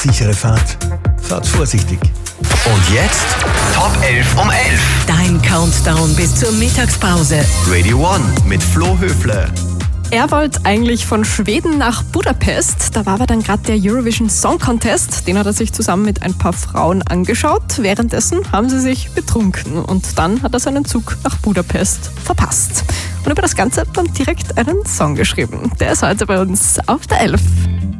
Sichere Fahrt, fahrt vorsichtig. Und jetzt Top 11 um 11. Dein Countdown bis zur Mittagspause. Radio One mit Flo Höfler. Er wollte eigentlich von Schweden nach Budapest, da war aber dann gerade der Eurovision Song Contest, den hat er sich zusammen mit ein paar Frauen angeschaut. Währenddessen haben sie sich betrunken und dann hat er seinen Zug nach Budapest verpasst. Und über das Ganze hat man direkt einen Song geschrieben. Der ist heute bei uns auf der 11.